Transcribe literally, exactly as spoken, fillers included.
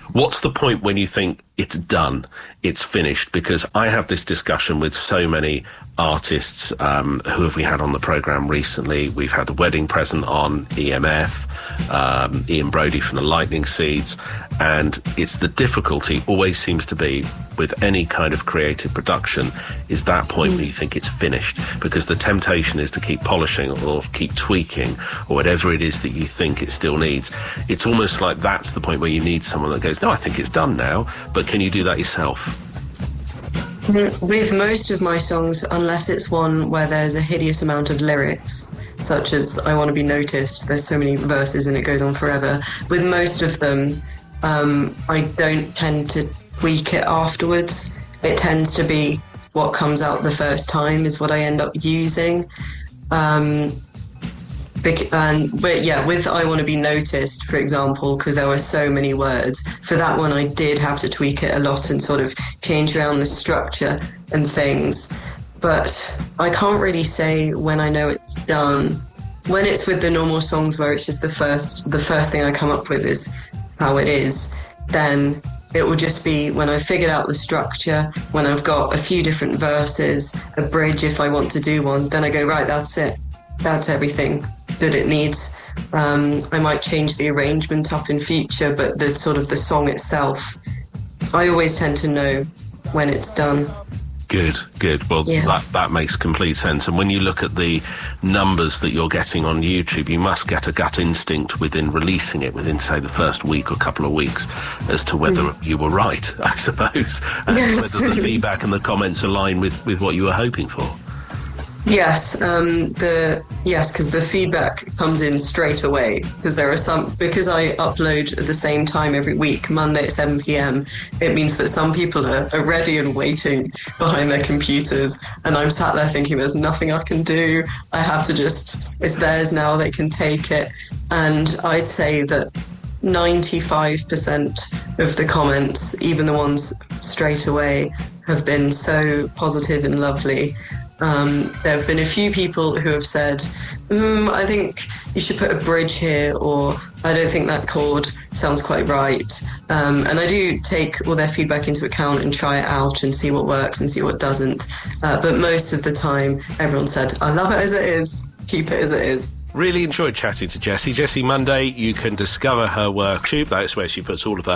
What's the point when you think it's done, it's finished? Because I have this discussion with so many artists. Um, who have we had on the programme recently? We've had The Wedding Present on, E M F, um, Ian Brodie from the Lightning Seeds, and it's the difficulty always seems to be with any kind of creative production is that point mm. where you think it's finished, because the temptation is to keep polishing or keep tweaking or whatever it is that you think it still needs. It's almost like that's the point where you need someone that goes, no, I think it's done now, but can you do that yourself? With most of my songs, unless it's one where there's a hideous amount of lyrics, such as I Want to Be Noticed, there's so many verses and it goes on forever. With most of them, um, I don't tend to tweak it afterwards. It tends to be what comes out the first time is what I end up using. Um, and, but yeah, with I Want to Be Noticed, for example, because there were so many words, for that one I did have to tweak it a lot and sort of change around the structure and things. But I can't really say when I know it's done. When it's with the normal songs where it's just the first, the first thing I come up with is how it is, then it will just be when I've figured out the structure, when I've got a few different verses, a bridge if I want to do one, then I go, right, that's it. That's everything that it needs. Um, I might change the arrangement up in future, but the sort of the song itself, I always tend to know when it's done. Good, good. Well, yeah. that, that makes complete sense. And when you look at the numbers that you're getting on YouTube, you must get a gut instinct within releasing it within, say, the first week or couple of weeks as to whether mm. you were right, I suppose, and yes. whether the feedback and the comments align with, with what you were hoping for. Yes, um, the yes, because the feedback comes in straight away. Because there are some, because I upload at the same time every week, Monday at seven p.m. It means that some people are, are ready and waiting behind their computers, and I'm sat there thinking, "There's nothing I can do. I have to just, it's theirs now. They can take it." And I'd say that ninety-five percent of the comments, even the ones straight away, have been so positive and lovely. Um, there have been a few people who have said, mm, I think you should put a bridge here, or I don't think that chord sounds quite right. Um, and I do take all their feedback into account and try it out and see what works and see what doesn't. Uh, but most of the time, everyone said, I love it as it is. Keep it as it is. Really enjoyed chatting to Jessie. Jessie Munday, you can discover her work. That's where she puts all of her